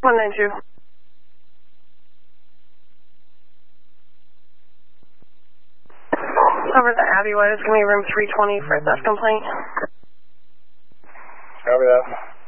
192. Over the Abbey Way, it's going to be room 320 for a theft complaint. Copy that.